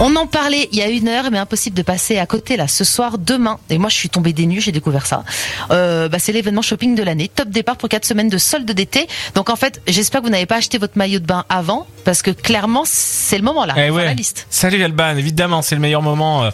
On en parlait il y a 1 heure, mais impossible de passer à côté là ce soir, demain. Et moi, je suis tombée des nues, j'ai découvert ça. C'est l'événement shopping de l'année. Top départ pour 4 semaines de solde d'été. Donc en fait, j'espère que vous n'avez pas acheté votre maillot de bain avant, parce que clairement, c'est le moment là. La liste. Salut Alban, évidemment, c'est le meilleur moment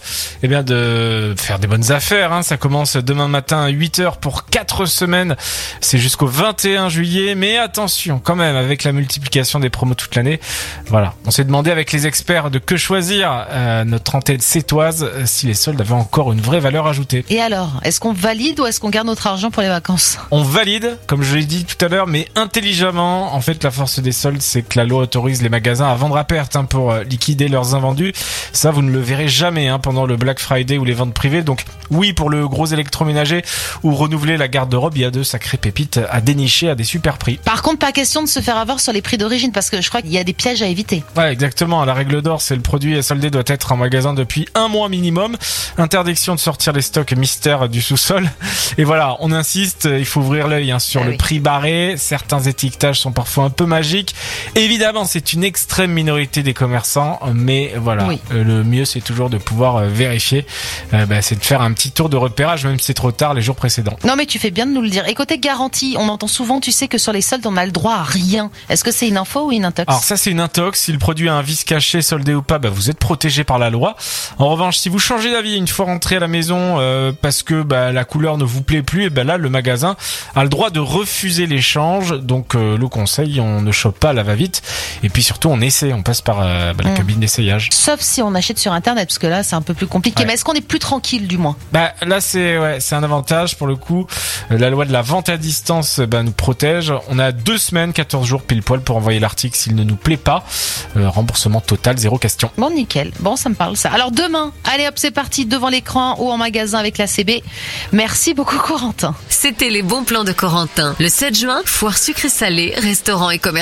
de faire des bonnes affaires. Hein. Ça commence demain matin à 8h pour 4 semaines. C'est jusqu'au 21 juillet. Mais attention, quand même, avec la multiplication des promos toute l'année. Voilà, on s'est demandé avec les experts de Que Choisir, notre antenne sétoise, si les soldes avaient encore une vraie valeur ajoutée. Et alors, est-ce qu'on valide ou est-ce qu'on garde notre argent pour les vacances ? On valide, comme je l'ai dit tout à l'heure, mais intelligemment. En fait, la force des soldes, c'est que la loi autorise les magasins à vendre à perte pour liquider leurs invendus. Ça, vous ne le verrez jamais pendant le Black Friday ou les ventes privées. Donc oui, pour le gros électroménager ou renouveler la garde-robe, il y a de sacrées pépites à dénicher à des super prix. Par contre, pas question de se faire avoir sur les prix d'origine, parce que je crois qu'il y a des pièges à éviter. Ouais, exactement. La règle d'or, c'est le produit soldé doit être en magasin depuis 1 mois minimum. Interdiction de sortir les stocks mystères du sous-sol. Et voilà, on insiste, il faut ouvrir l'œil sur le prix barré. Certains étiquetages sont parfois un peu magiques. Évidemment, c'est une extrême minorité des commerçants, mais voilà, le mieux c'est toujours de pouvoir vérifier. C'est de faire un petit tour de repérage, même si c'est trop tard les jours précédents. Non, mais tu fais bien de nous le dire. Et côté garantie, on entend souvent, tu sais, que sur les soldes, on a le droit à rien. Est-ce que c'est une info ou une intox ? Alors ça, c'est une intox. Si le produit a un vice caché, soldé ou pas, vous êtes protégé par la loi. En revanche, si vous changez d'avis une fois rentré à la maison parce que la couleur ne vous plaît plus, et là, le magasin a le droit de refuser l'échange. Donc le conseil, on ne chope pas à la va-vite. Et puis surtout, on essaie, on passe par la cabine d'essayage. Sauf si on achète sur Internet, parce que là, c'est un peu plus compliqué. Ouais. Mais est-ce qu'on est plus tranquille, du moins ? Là, c'est un avantage pour le coup. La loi de la vente à distance nous protège. On a 2 semaines, 14 jours pile poil pour envoyer l'article s'il ne nous plaît pas. Remboursement total, 0 question. Bon, nickel. Bon, ça me parle ça. Alors demain, allez hop, c'est parti, devant l'écran ou en magasin avec la CB. Merci beaucoup, Corentin. C'était les bons plans de Corentin. Le 7 juin, foire sucré-salé, restaurant et commerce.